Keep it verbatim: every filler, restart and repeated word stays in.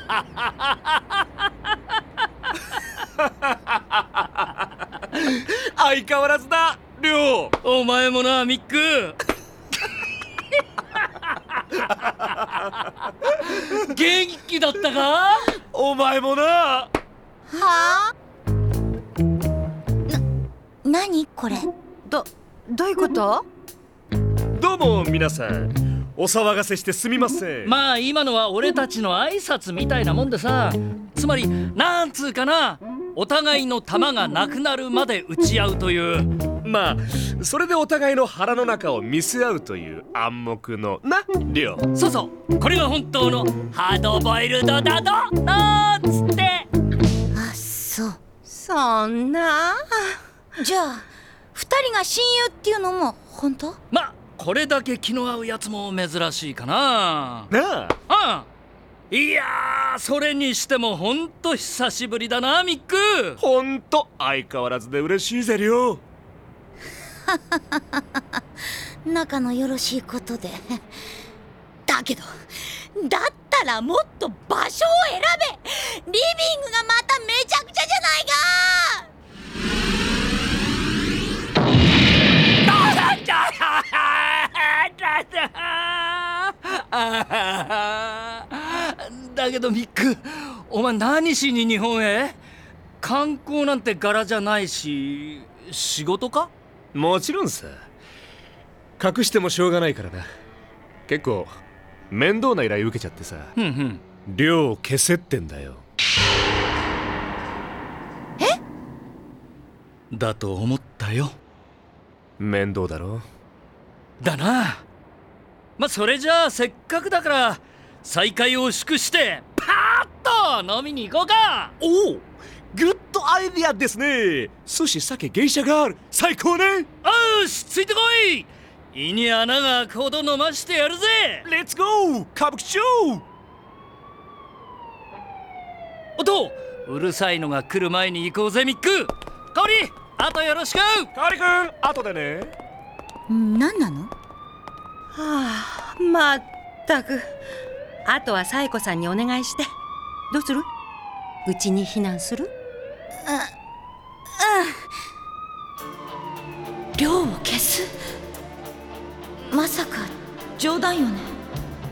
相変わらずだ、りょう。 お前もな、ミック。元気だったか？ お前もな。 はあ？な、なにこれ？ ど、どういうこと？ どうも皆さん、お騒がせしてすみません。 まあ今のは俺たちの挨拶みたいなもんでさ、つまりなんつうかな、お互いの玉がなくなるまで打ち合うという。 まあそれでお互いの腹の中を見せ合うという暗黙のな、りょう。 そうそう、これが本当のハードボイルドだとなんつって。 あ、そう。 そんな。 じゃあ二人が親友っていうのも本当？ まあこれだけ気の合うやつも珍しいかな。 なああ、いやー、それにしてもほんと久しぶりだな、ミック。 ほんと相変わらずで嬉しいぜ、りょう。 仲のよろしいことで。だけどだったらもっと場所を選べ。リビングがまためちゃくちゃじゃないか。 だけどミック、お前何しに日本へ？観光なんて柄じゃないし、仕事か？ もちろんさ。隠してもしょうがないからな。結構面倒な依頼受けちゃってさ。 ふんふん。 量を消せってんだよ。 え？ だと思ったよ。 面倒だろ。 だな。まあそれじゃあせっかくだから再会を祝してパーッと飲みに行こうか。 おお、グッドアイディアですね。寿司、酒、芸者がある。最高ね。 よし、ついてこい。胃に穴が開くほど飲ましてやるぜ。 レッツゴー歌舞伎町。 おと、うるさいのが来る前に行こうぜ、ミック。香織、あとよろしく。 カリ君、後でね。 何なの？ はあ、まったく。あとはサイコさんにお願いして。どうする？うちに避難する？ あ、うん。量を消す？まさか冗談よね？